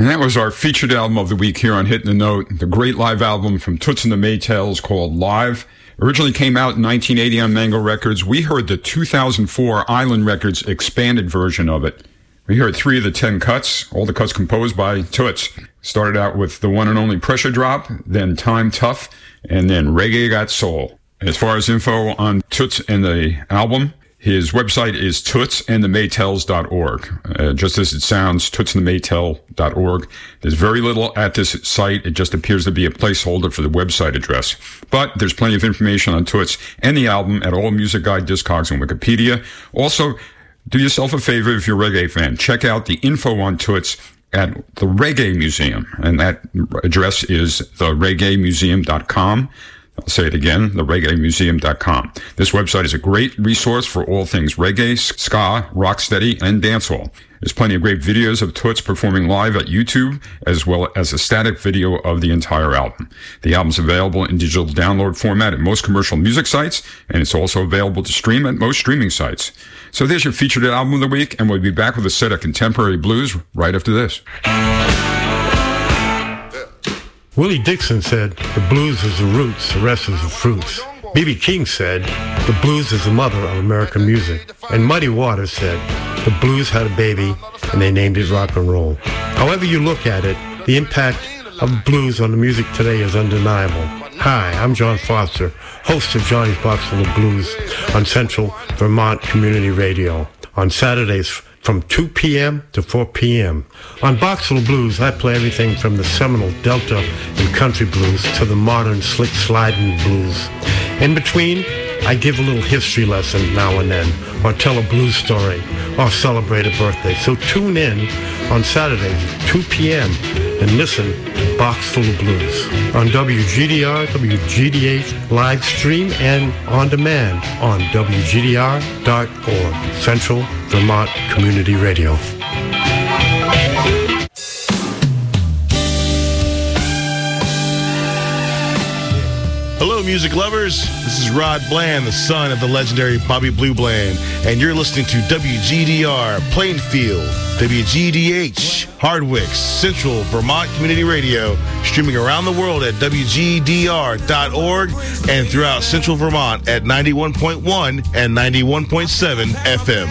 And that was our featured album of the week here on Hitting the Note, the great live album from Toots and the Maytals called Live. Originally came out in 1980 on Mango Records. We heard the 2004 Island Records expanded version of it. We heard 3 of the 10 cuts, all the cuts composed by Toots. Started out with the one and only Pressure Drop, then Time Tough, and then Reggae Got Soul. As far as info on Toots and the album, his website is tootsandthemaytals.org. Just as it sounds, tootsandthemaytals.org. There's very little at this site. It just appears to be a placeholder for the website address. But there's plenty of information on Toots and the album at All Music Guide, Discogs, and Wikipedia. Also, do yourself a favor if you're a reggae fan. Check out the info on Toots at the Reggae Museum. And that address is thereggaemuseum.com. I'll say it again, thereggaemuseum.com. This website is a great resource for all things reggae, ska, rocksteady, and dancehall. There's plenty of great videos of Toots performing live at YouTube, as well as a static video of the entire album. The album's available in digital download format at most commercial music sites, and it's also available to stream at most streaming sites. So there's your featured album of the week, and we'll be back with a set of contemporary blues right after this. Willie Dixon said, the blues is the roots, the rest is the fruits. B.B. King said, the blues is the mother of American music. And Muddy Waters said, the blues had a baby and they named it rock and roll. However you look at it, the impact of blues on the music today is undeniable. Hi, I'm John Foster, host of Johnny's Box Full of Blues on Central Vermont Community Radio on Saturdays from 2 p.m. to 4 p.m. On Boxful of Blues, I play everything from the seminal Delta and country blues to the modern slick sliding blues. In between, I give a little history lesson now and then, or tell a blues story, or celebrate a birthday. So tune in on Saturdays at 2 p.m. and listen to Boxful of Blues on WGDR, WGDH, live stream and on demand on WGDR.org, Central Vermont Community Radio. Hello, music lovers. This is Rod Bland, the son of the legendary Bobby Blue Bland, and you're listening to WGDR Plainfield, WGDH Hardwick, Central Vermont Community Radio, streaming around the world at WGDR.org and throughout Central Vermont at 91.1 and 91.7 FM.